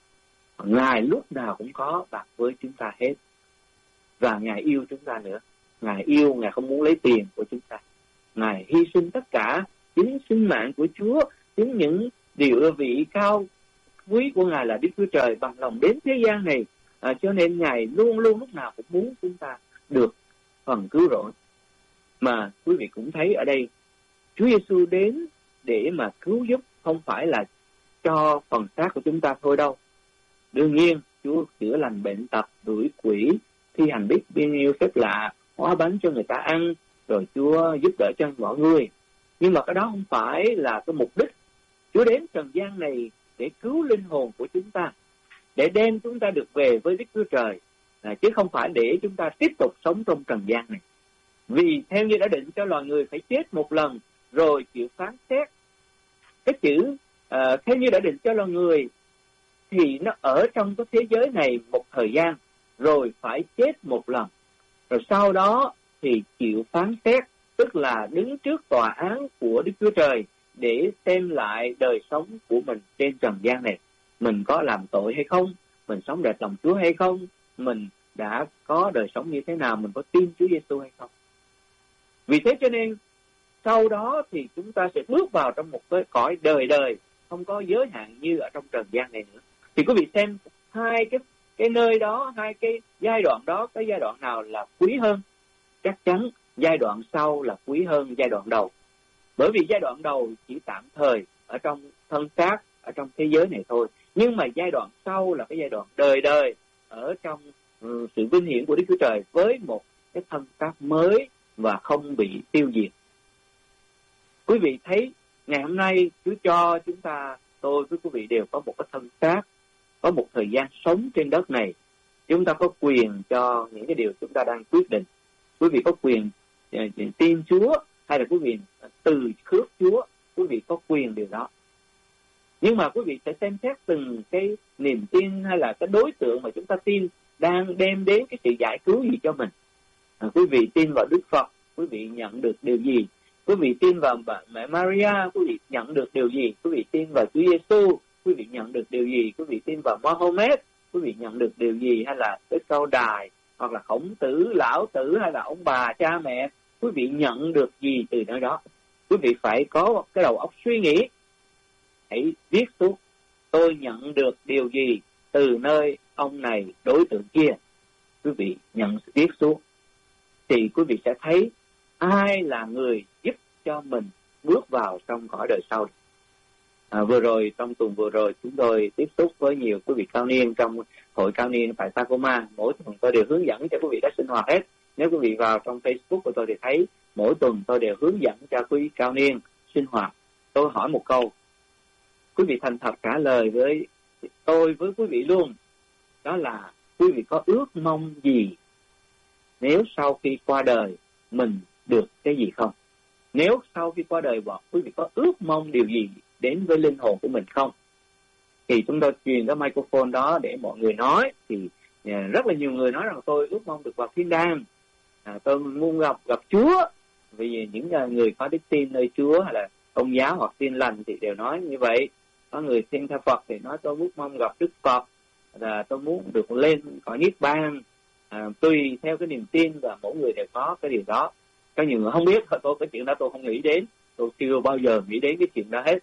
Ngài lúc nào cũng có bạc với chúng ta hết, và Ngài yêu chúng ta nữa. Ngài yêu, Ngài không muốn lấy tiền của chúng ta. Ngài hy sinh tất cả, chính sinh mạng của Chúa, chính những điều vị cao quý của Ngài là Đức Chúa Trời bằng lòng đến thế gian này. À, cho nên Ngài luôn luôn lúc nào cũng muốn chúng ta được phần cứu rỗi. Mà quý vị cũng thấy ở đây, Chúa Giêsu đến để mà cứu giúp, không phải là cho phần xác của chúng ta thôi đâu. Đương nhiên Chúa chữa lành bệnh tật, đuổi quỷ, thi hành biết bao nhiêu phép lạ, hóa bánh cho người ta ăn, rồi Chúa giúp đỡ cho mọi người. Nhưng mà cái đó không phải là cái mục đích. Chúa đến trần gian này để cứu linh hồn của chúng ta, để đem chúng ta được về với Đức Chúa Trời, à, chứ không phải để chúng ta tiếp tục sống trong trần gian này. Vì theo như đã định cho loài người phải chết một lần rồi chịu phán xét. Cái chữ à, theo như đã định cho loài người thì nó ở trong cái thế giới này một thời gian rồi phải chết một lần, rồi sau đó thì chịu phán xét, tức là đứng trước tòa án của Đức Chúa Trời để xem lại đời sống của mình trên trần gian này. Mình có làm tội hay không? Mình sống đẹp lòng Chúa hay không? Mình đã có đời sống như thế nào? Mình có tin Chúa Giêsu hay không? Vì thế cho nên sau đó thì chúng ta sẽ bước vào trong một cái cõi đời đời, không có giới hạn như ở trong trần gian này nữa. Thì quý vị xem hai cái cái nơi đó, hai cái giai đoạn đó, cái giai đoạn nào là quý hơn? Chắc chắn giai đoạn sau là quý hơn giai đoạn đầu. Bởi vì giai đoạn đầu chỉ tạm thời ở trong thân xác, ở trong thế giới này thôi. Nhưng mà giai đoạn sau là cái giai đoạn đời đời ở trong uh, sự vinh hiển của Đức Chúa Trời, với một cái thân xác mới và không bị tiêu diệt. Quý vị thấy ngày hôm nay Chúa cho chúng ta, tôi với quý vị đều có một cái thân xác, có một thời gian sống trên đất này. Chúng ta có quyền cho những cái điều chúng ta đang quyết định. Quý vị có quyền uh, tin Chúa, hay là quý vị từ khước Chúa, quý vị có quyền điều đó. Nhưng mà quý vị sẽ xem xét từng cái niềm tin hay là cái đối tượng mà chúng ta tin đang đem đến cái sự giải cứu gì cho mình. À, quý vị tin vào Đức Phật, quý vị nhận được điều gì? Quý vị tin vào mẹ Maria, quý vị nhận được điều gì? Quý vị tin vào Chúa Giêsu, quý vị nhận được điều gì? Quý vị tin vào Mohammed, quý vị nhận được điều gì? Hay là cái câu đài, hoặc là Khổng Tử, Lão Tử, hay là ông bà, cha mẹ, quý vị nhận được gì từ nơi đó? Quý vị phải có cái đầu óc suy nghĩ. Hãy viết xuống, tôi nhận được điều gì từ nơi ông này, đối tượng kia. Quý vị nhận viết xuống, thì quý vị sẽ thấy ai là người giúp cho mình bước vào trong cõi đời sau. À, vừa rồi, trong tuần vừa rồi, chúng tôi tiếp xúc với nhiều quý vị cao niên trong hội cao niên tại Tacoma. Mỗi tuần tôi đều hướng dẫn cho quý vị các sinh hoạt hết. Nếu quý vị vào trong Facebook của tôi thì thấy mỗi tuần tôi đều hướng dẫn cho quý vị cao niên sinh hoạt. Tôi hỏi một câu, quý vị thành thật trả lời với tôi, với quý vị luôn, đó là quý vị có ước mong gì nếu sau khi qua đời mình được cái gì không? Nếu sau khi qua đời bọn quý vị có ước mong điều gì đến với linh hồn của mình không? Thì chúng tôi truyền cái microphone đó để mọi người nói. Thì rất là nhiều người nói rằng tôi ước mong được vào thiên đàng, à, tôi muốn gặp gặp Chúa. Vì những người có đức tin nơi Chúa hay là Công giáo hoặc Tin lành thì đều nói như vậy. Có người tin theo Phật thì nói tôi ước mong gặp Đức Phật, là tôi muốn được lên cõi niết bàn. À, tùy theo cái niềm tin và mỗi người đều có cái điều đó. Có nhiều người không biết, tôi cái chuyện đó tôi không nghĩ đến, tôi chưa bao giờ nghĩ đến cái chuyện đó hết.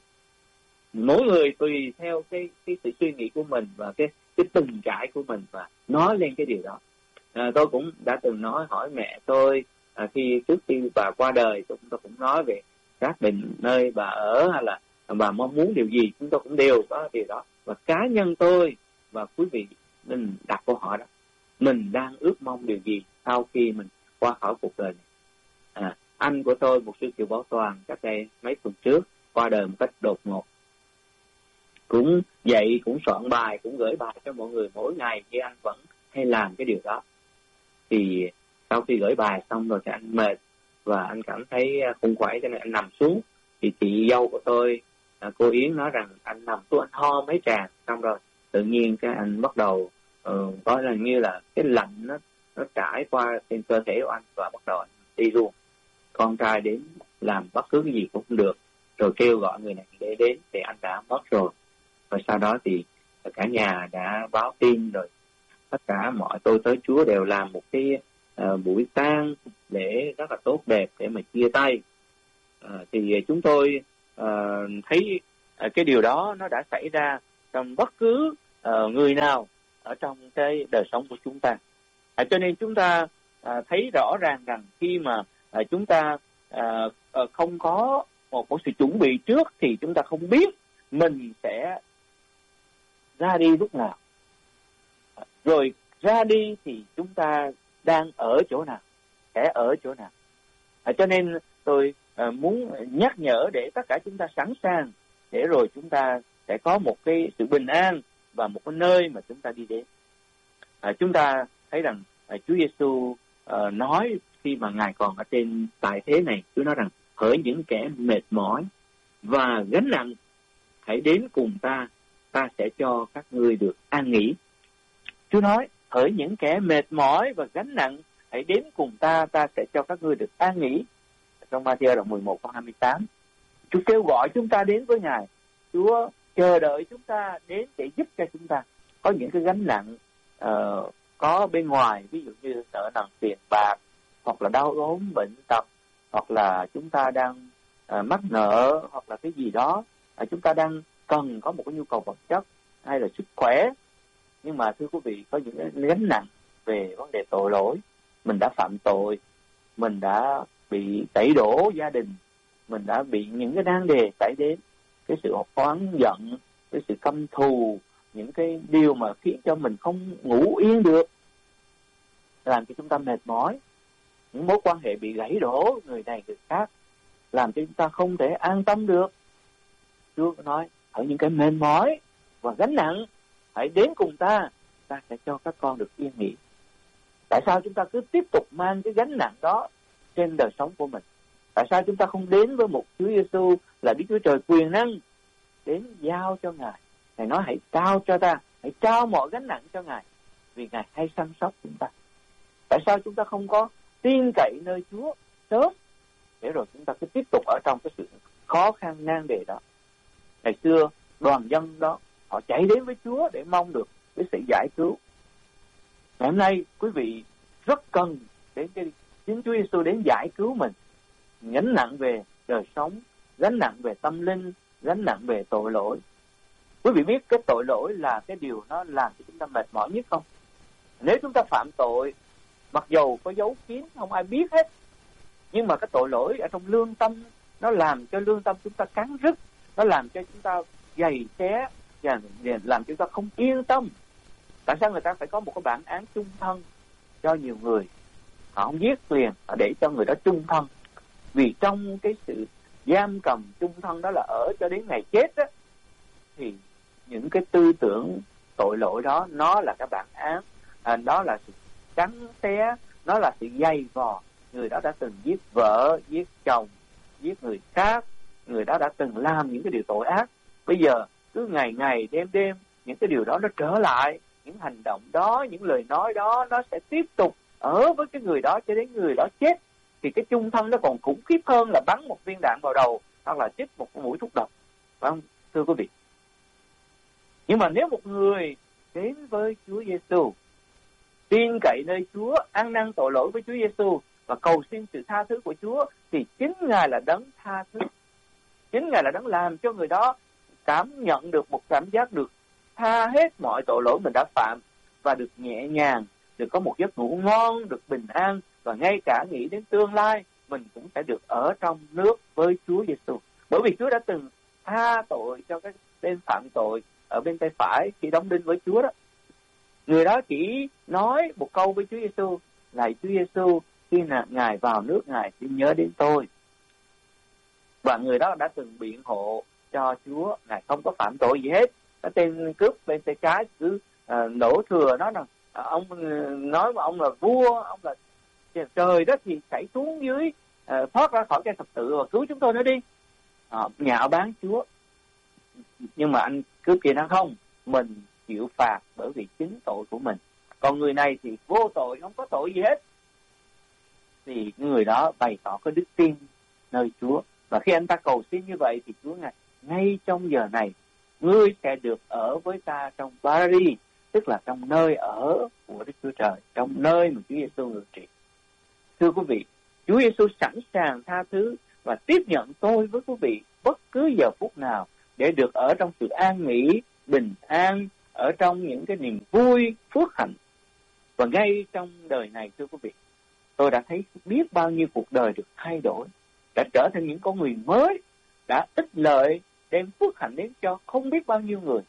Mỗi người tùy theo cái cái sự suy nghĩ của mình và cái cái từng trải của mình và nói lên cái điều đó. À, tôi cũng đã từng nói hỏi mẹ tôi à, khi trước khi bà qua đời, tôi, tôi cũng nói về xác định nơi bà ở hay là bà mong muốn điều gì, chúng tôi cũng đều có điều đó. Và cá nhân tôi và quý vị mình đặt câu hỏi đó, mình đang ước mong điều gì sau khi mình qua khỏi cuộc đời này. À, anh của tôi, một sư Kiều Bảo Toàn, cách đây mấy tuần trước qua đời một cách đột ngột. Cũng dậy, cũng soạn bài, cũng gửi bài cho mọi người mỗi ngày, nhưng anh vẫn hay làm cái điều đó. Thì sau khi gửi bài xong rồi thì anh mệt và anh cảm thấy không khỏe, cho nên anh nằm xuống. Thì chị dâu của tôi, cô Yến, nói rằng anh nằm xuống, anh ho mấy tràng, xong rồi tự nhiên cái anh bắt đầu uh, có là như là cái lạnh nó nó trải qua trên cơ thể của anh và bắt đầu anh đi luôn. Con trai đến làm bất cứ cái gì cũng không được, rồi kêu gọi người này để đến thì anh đã mất rồi. Và sau đó thì cả nhà đã báo tin, rồi tất cả mọi tôi tới Chúa đều làm một cái uh, buổi tang để rất là tốt đẹp để mà chia tay. Uh, thì chúng tôi uh, thấy uh, cái điều đó nó đã xảy ra trong bất cứ uh, người nào ở trong cái đời sống của chúng ta. Uh, cho nên chúng ta uh, thấy rõ ràng rằng khi mà uh, chúng ta uh, uh, không có một, một sự chuẩn bị trước thì chúng ta không biết mình sẽ ra đi lúc nào. Rồi ra đi thì chúng ta đang ở chỗ nào, sẽ ở chỗ nào. À, cho nên tôi à, muốn nhắc nhở để tất cả chúng ta sẵn sàng, để rồi chúng ta sẽ có một cái sự bình an và một cái nơi mà chúng ta đi đến. À, chúng ta thấy rằng à, Chúa Giêsu à, nói khi mà Ngài còn ở trên tại thế này, Chúa nói rằng hỡi những kẻ mệt mỏi và gánh nặng, hãy đến cùng ta, ta sẽ cho các ngươi được an nghỉ. Chúa nói hỡi những kẻ mệt mỏi và gánh nặng, hãy đến cùng ta, ta sẽ cho các ngươi được an nghỉ. Trong Ma-thi-ơ đoạn mười một câu hai mươi tám, Chúa kêu gọi chúng ta đến với Ngài. Chúa chờ đợi chúng ta đến để giúp cho chúng ta. Có những cái gánh nặng uh, có bên ngoài, ví dụ như nợ nần tiền bạc, hoặc là đau ốm bệnh tật, hoặc là chúng ta đang uh, mắc nợ, hoặc là cái gì đó uh, chúng ta đang cần có một cái nhu cầu vật chất hay là sức khỏe. Nhưng mà thưa quý vị, có những cái gánh nặng về vấn đề tội lỗi, mình đã phạm tội, mình đã bị tẩy đổ gia đình, mình đã bị những cái nan đề xảy đến, cái sự oán giận, cái sự căm thù, những cái điều mà khiến cho mình không ngủ yên được, làm cho chúng ta mệt mỏi, những mối quan hệ bị gãy đổ người này người khác, làm cho chúng ta không thể an tâm được. Chúa nói ở những cái mệt mỏi và gánh nặng, hãy đến cùng ta, ta sẽ cho các con được yên nghỉ. Tại sao chúng ta cứ tiếp tục mang cái gánh nặng đó trên đời sống của mình? Tại sao chúng ta không đến với một Chúa Giêsu là Đức Chúa Trời quyền năng, đến giao cho Ngài? Ngài nói hãy trao cho ta, hãy trao mọi gánh nặng cho Ngài, vì Ngài hay săn sóc chúng ta. Tại sao chúng ta không có tin cậy nơi Chúa sớm, để rồi chúng ta cứ tiếp tục ở trong cái sự khó khăn nan đề đó? Ngày xưa đoàn dân đó, họ chạy đến với Chúa để mong được cái sự giải cứu. Ngày hôm nay quý vị rất cần đến cái chính Chúa Giêsu đến giải cứu mình, gánh nặng về đời sống, gánh nặng về tâm linh, gánh nặng về tội lỗi. Quý vị biết cái tội lỗi là cái điều nó làm cho chúng ta mệt mỏi nhất không? Nếu chúng ta phạm tội, mặc dầu có giấu kín không ai biết hết, nhưng mà cái tội lỗi ở trong lương tâm, nó làm cho lương tâm chúng ta cắn rứt, nó làm cho chúng ta giày xé, và làm cho chúng ta không yên tâm. Tại sao người ta phải có một cái bản án chung thân cho nhiều người? Họ không giết liền, họ để cho người đó chung thân. Vì trong cái sự giam cầm chung thân đó là ở cho đến ngày chết đó, thì những cái tư tưởng tội lỗi đó, nó là cái bản án, à, đó là sự cắn xé, nó là sự dày vò. Người đó đã từng giết vợ, giết chồng, giết người khác, người đó đã từng làm những cái điều tội ác. Bây giờ cứ ngày ngày đêm đêm những cái điều đó nó trở lại, những hành động đó, những lời nói đó, nó sẽ tiếp tục ở với cái người đó cho đến người đó chết. Thì cái chung thân nó còn khủng khiếp hơn là bắn một viên đạn vào đầu hoặc là chích một mũi thuốc độc, phải không thưa quý vị? Nhưng mà nếu một người đến với Chúa Giêsu, tin cậy nơi Chúa, ăn năn tội lỗi với Chúa Giêsu và cầu xin sự tha thứ của Chúa, thì chính Ngài là đấng tha thứ, chính Ngài là đấng làm cho người đó cảm nhận được một cảm giác được tha hết mọi tội lỗi mình đã phạm, và được nhẹ nhàng, được có một giấc ngủ ngon, được bình an, và ngay cả nghĩ đến tương lai mình cũng sẽ được ở trong nước với Chúa Giêsu. Bởi vì Chúa đã từng tha tội cho cái tên phạm tội ở bên tay phải khi đóng đinh với Chúa đó. Người đó chỉ nói một câu với Chúa Giêsu: lạy Chúa Giêsu, khi nào Ngài vào nước Ngài xin nhớ đến tôi. Và người đó đã từng biện hộ cho Chúa, Ngài không có phạm tội gì hết. Cái tên cướp bên tay trái cứ uh, đổ thừa nó rằng uh, ông uh, nói mà ông là vua, ông là trời đất thì chảy xuống dưới, uh, thoát ra khỏi cái thập tự và cứu chúng tôi nữa đi. Uh, nhạo báng Chúa. Nhưng mà anh cướp kia nó không, mình chịu phạt bởi vì chính tội của mình. Còn người này thì vô tội, không có tội gì hết. Thì người đó bày tỏ cái đức tin nơi Chúa. Và khi anh ta cầu xin như vậy thì Chúa ngài ngay trong giờ này, ngươi sẽ được ở với ta trong Paradis, tức là trong nơi ở của Đức Chúa Trời, trong nơi mà Chúa Giêsu ngự trị. Thưa quý vị, Chúa Giêsu sẵn sàng tha thứ và tiếp nhận tôi với quý vị bất cứ giờ phút nào để được ở trong sự an nghỉ, bình an, ở trong những cái niềm vui, phước hạnh. Và ngay trong đời này, thưa quý vị, tôi đã thấy biết bao nhiêu cuộc đời được thay đổi, đã trở thành những con người mới, đã ích lợi, đem phước hạnh đến cho không biết bao nhiêu người.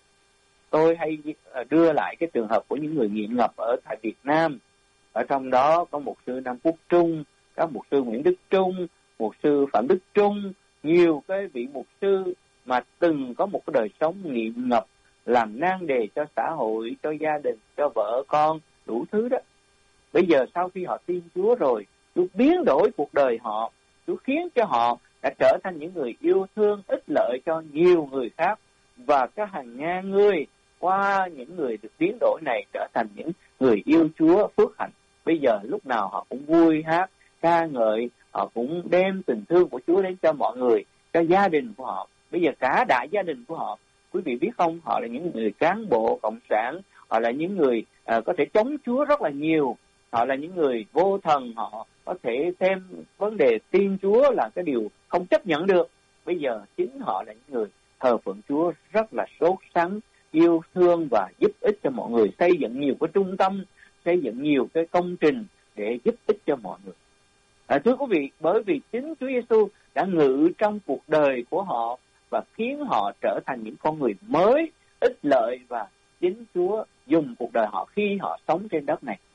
Tôi hay đưa lại cái trường hợp của những người nghiện ngập ở tại Việt Nam. Ở trong đó có mục sư Nam Quốc Trung, có mục sư Nguyễn Đức Trung, mục sư Phạm Đức Trung, nhiều cái vị mục sư mà từng có một cái đời sống nghiện ngập, làm nan đề cho xã hội, cho gia đình, cho vợ con, đủ thứ đó. Bây giờ sau khi họ tin Chúa rồi, Chúa biến đổi cuộc đời họ, Chúa khiến cho họ đã trở thành những người yêu thương, ích lợi cho nhiều người khác. Và các hàng ngàn người qua những người được biến đổi này trở thành những người yêu Chúa, phước hạnh. Bây giờ lúc nào họ cũng vui hát, ca ngợi, họ cũng đem tình thương của Chúa đến cho mọi người, cho gia đình của họ. Bây giờ cả đại gia đình của họ, quý vị biết không, họ là những người cán bộ cộng sản, họ là những người uh, có thể chống Chúa rất là nhiều, họ là những người vô thần, họ có thể xem vấn đề tin Chúa là cái điều không chấp nhận được. Bây giờ chính họ là những người thờ phượng Chúa rất là sốt sắng, yêu thương và giúp ích cho mọi người, xây dựng nhiều cái trung tâm, xây dựng nhiều cái công trình để giúp ích cho mọi người. À, thưa quý vị, bởi vì chính Chúa Giêsu đã ngự trong cuộc đời của họ và khiến họ trở thành những con người mới, ích lợi, và chính Chúa dùng cuộc đời họ khi họ sống trên đất này.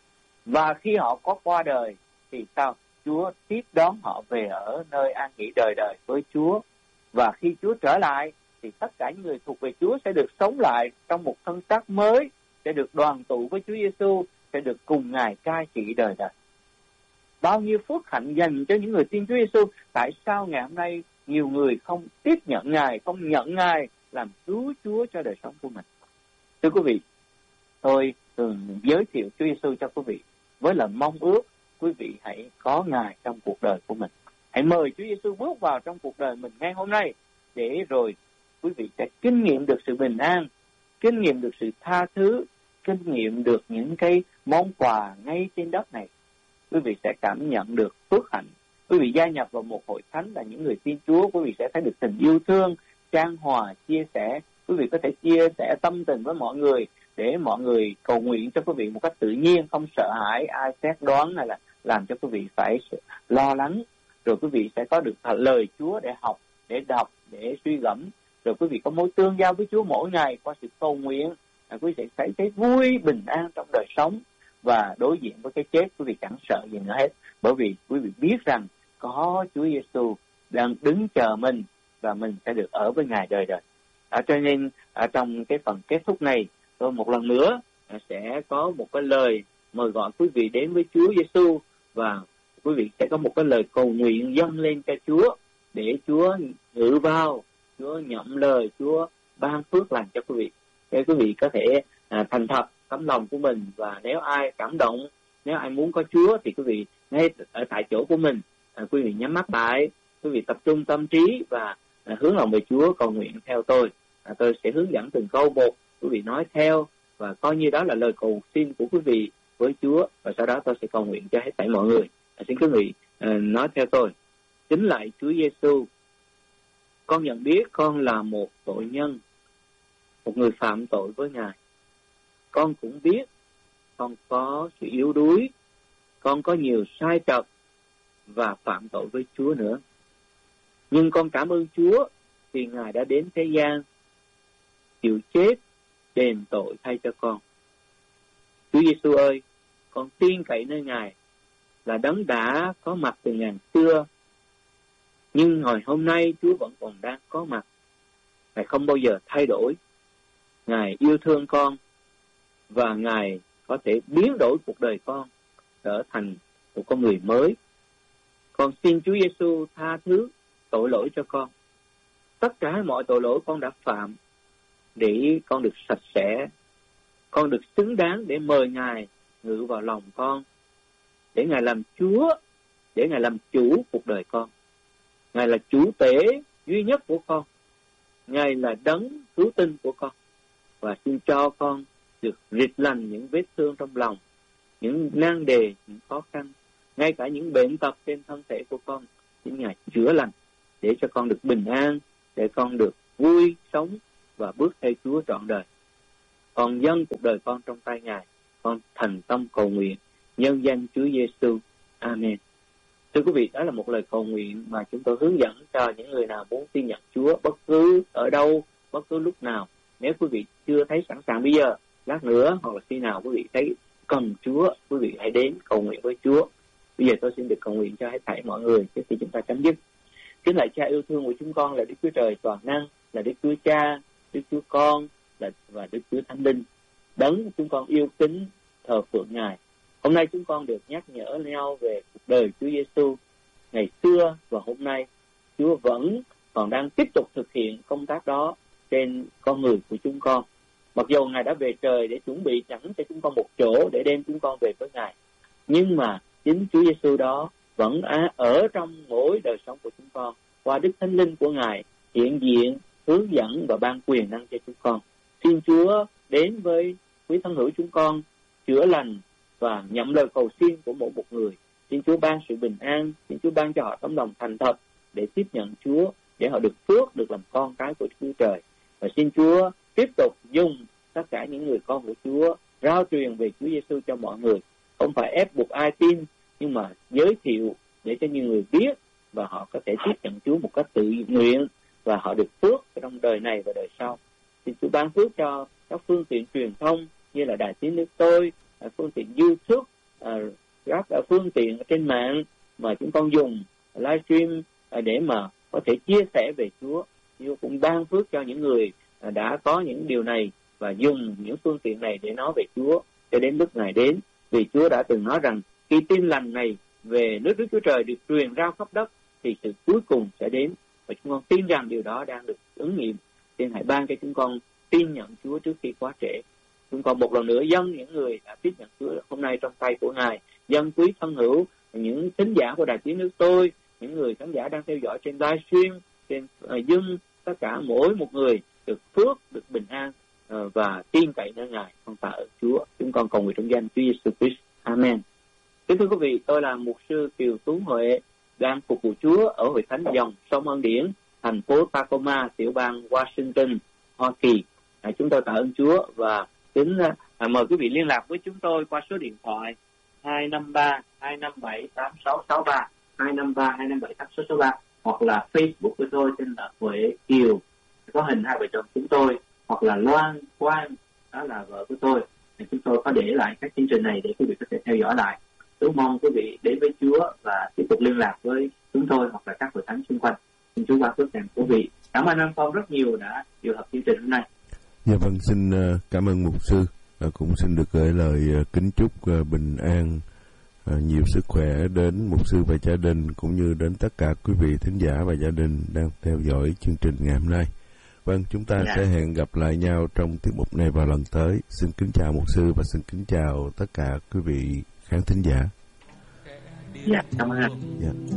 Và khi họ có qua đời thì sao? Chúa tiếp đón họ về ở nơi an nghỉ đời đời với Chúa. Và khi Chúa trở lại thì tất cả những người thuộc về Chúa sẽ được sống lại trong một thân xác mới, sẽ được đoàn tụ với Chúa Giêsu, sẽ được cùng Ngài cai trị đời đời. bao nhiêu phước hạnh dành cho những người tin Chúa Giêsu. Tại sao ngày hôm nay nhiều người không tiếp nhận Ngài, không nhận Ngài làm cứu Chúa cho đời sống của mình? Thưa quý vị, tôi thường giới thiệu Chúa Giêsu cho quý vị với lời mong ước quý vị hãy có Ngài trong cuộc đời của mình. Hãy mời Chúa Giêsu bước vào trong cuộc đời mình ngay hôm nay, để rồi quý vị sẽ kinh nghiệm được sự bình an, kinh nghiệm được sự tha thứ, kinh nghiệm được những cái món quà ngay trên đất này. Quý vị sẽ cảm nhận được phước hạnh. Quý vị gia nhập vào một hội thánh là những người tin Chúa, quý vị sẽ thấy được tình yêu thương, chan hòa, chia sẻ. Quý vị có thể chia sẻ tâm tình với mọi người, để mọi người cầu nguyện cho quý vị một cách tự nhiên, không sợ hãi ai xét đoán hay là làm cho quý vị phải lo lắng. Rồi quý vị sẽ có được lời Chúa để học, để đọc, để suy gẫm. Rồi quý vị có mối tương giao với Chúa mỗi ngày qua sự cầu nguyện. À, quý vị sẽ thấy, thấy vui, bình an trong đời sống. Và đối diện với cái chết, quý vị chẳng sợ gì nữa hết. Bởi vì quý vị biết rằng có Chúa Giêsu đang đứng chờ mình, và mình sẽ được ở với Ngài đời đời. À, cho nên à, trong cái phần kết thúc này, tôi một lần nữa à, sẽ có một cái lời mời gọi quý vị đến với Chúa Giêsu, và quý vị sẽ có một cái lời cầu nguyện dâng lên cho Chúa, để Chúa ngự vào, Chúa nhậm lời, Chúa ban phước lành cho quý vị. Để quý vị có thể à, thành thật tấm lòng của mình, và nếu ai cảm động, nếu ai muốn có Chúa thì quý vị ngay ở tại chỗ của mình, à, quý vị nhắm mắt lại, quý vị tập trung tâm trí và à, hướng lòng về Chúa, cầu nguyện theo tôi. À, tôi sẽ hướng dẫn từng câu một, quý vị nói theo và coi như đó là lời cầu xin của quý vị với Chúa, và sau đó tôi sẽ cầu nguyện cho hết thảy mọi người. À, xin quý vị à, nói theo tôi. Chính lại Chúa Giêsu, con nhận biết con là một tội nhân, một người phạm tội với Ngài. Con cũng biết con có sự yếu đuối, con có nhiều sai trật và phạm tội với Chúa nữa. Nhưng con cảm ơn Chúa vì Ngài đã đến thế gian, chịu chết, đền tội thay cho con. Chúa Giêsu ơi, con tin cậy nơi Ngài là Đấng đã có mặt từ ngàn xưa, nhưng hồi hôm nay Chúa vẫn còn đang có mặt. Ngài không bao giờ thay đổi. Ngài yêu thương con, và Ngài có thể biến đổi cuộc đời con trở thành một con người mới. Con xin Chúa Giêsu tha thứ tội lỗi cho con. Tất cả mọi tội lỗi con đã phạm, để con được sạch sẽ, con được xứng đáng để mời Ngài ngự vào lòng con, để Ngài làm Chúa, để Ngài làm chủ cuộc đời con. Ngài là chủ tể duy nhất của con, Ngài là đấng cứu tinh của con, và xin cho con được rịt lành những vết thương trong lòng, những nan đề, những khó khăn, ngay cả những bệnh tật trên thân thể của con. Xin Ngài chữa lành, để cho con được bình an, để con được vui sống và bước theo Chúa trọn đời. Con dâng cuộc đời con trong tay Ngài, con thành tâm cầu nguyện nhân danh Chúa Giêsu. Amen. Thưa quý vị, đó là một lời cầu nguyện mà chúng tôi hướng dẫn cho những người nào muốn tin nhận Chúa bất cứ ở đâu, bất cứ lúc nào. Nếu quý vị chưa thấy sẵn sàng bây giờ, lát nữa hoặc là khi nào quý vị thấy cần Chúa, quý vị hãy đến cầu nguyện với Chúa. Bây giờ tôi xin được cầu nguyện cho hết thảy mọi người trước khi chúng ta chấm dứt. Kính lạy Cha yêu thương của chúng con là Đức Chúa Trời toàn năng, là Đức Chúa Cha, Đức Chúa Con là và Đức Chúa Thánh Linh. Đấng chúng con yêu kính thờ phượng Ngài. Hôm nay chúng con được nhắc nhở nhau về cuộc đời Chúa Giêsu ngày xưa và hôm nay. Chúa vẫn còn đang tiếp tục thực hiện công tác đó trên con người của chúng con. Mặc dù Ngài đã về trời để chuẩn bị sẵn cho chúng con một chỗ để đem chúng con về với Ngài, nhưng mà chính Chúa Giêsu đó vẫn ở trong mỗi đời sống của chúng con, qua Đức Thánh Linh của Ngài hiện diện, hướng dẫn và ban quyền năng cho chúng con. Xin Chúa đến với quý thân hữu chúng con, chữa lành và nhậm lời cầu xin của mỗi một người. Xin Chúa ban sự bình an, xin Chúa ban cho họ tấm lòng thành thật để tiếp nhận Chúa, để họ được phước, được làm con cái của Chúa Trời. Và xin Chúa tiếp tục dùng tất cả những người con của Chúa rao truyền về Chúa Giêsu cho mọi người, không phải ép buộc ai tin, nhưng mà giới thiệu để cho nhiều người biết và họ có thể tiếp nhận Chúa một cách tự nguyện, và họ được phước trong đời này và đời sau. Xin Chúa ban phước cho các phương tiện truyền thông như là Đài Tiếng Nước Tôi, phương tiện YouTube, các phương tiện trên mạng mà chúng con dùng livestream để mà có thể chia sẻ về Chúa. Chúa cũng ban phước cho những người đã có những điều này và dùng những phương tiện này để nói về Chúa cho đến lúc Ngài đến. Vì Chúa đã từng nói rằng khi tin lành này về nước Đức Chúa Trời được truyền ra khắp đất thì sự cuối cùng sẽ đến, và chúng con tin rằng điều đó đang được ứng nghiệm. Xin hãy ban cho chúng con tin nhận Chúa trước khi quá trễ. Chúng con một lần nữa dâng những người đã tiếp nhận Chúa hôm nay trong tay của Ngài, dâng quý thân hữu, những thính giả của Đài Tiếng Nước Tôi, những người khán giả đang theo dõi trên livestream, trên uh, Zoom, tất cả mỗi một người được phước, được bình an uh, và tin cậy nơi Ngài. Con tạ ơn Chúa. Chúng con cầu nguyện trong danh Chúa Giêsu Christ. Amen. Kính thưa quý vị, tôi là mục sư Kiều Tú Huệ, đang phục vụ Chúa ở Hội Thánh Dòng Sông Ân Điển, thành phố Tacoma, tiểu bang Washington, Hoa Kỳ. À, chúng tôi tạ ơn Chúa và kính à, mời quý vị liên lạc với chúng tôi qua số điện thoại hai năm ba hai năm bảy tám sáu sáu ba, hai năm ba hai năm bảy tám sáu sáu ba, hoặc là Facebook của tôi tên là Huệ Kiều, có hình hai vợ chồng chúng tôi, hoặc là Loan Quang, đó là vợ của tôi. Thì chúng tôi có để lại các chương trình này để quý vị có thể theo dõi lại. Tôi mong quý vị đến với Chúa và tiếp tục liên lạc với chúng tôi hoặc là các hội thánh xung quanh. Xin Chúa ban phước cho quý vị. Cảm ơn anh Phong rất nhiều đã điều hợp chương trình hôm nay. Dạ vâng, xin cảm ơn mục sư. Cũng xin được gửi lời kính chúc bình an, nhiều sức khỏe đến mục sư và gia đình, cũng như đến tất cả quý vị thính giả và gia đình đang theo dõi chương trình ngày hôm nay. Vâng, chúng ta yeah. sẽ hẹn gặp lại nhau trong tiết mục này vào lần tới. Xin kính chào mục sư và xin kính chào tất cả quý vị khán thính giả. Dạ, cảm ơn. Dạ.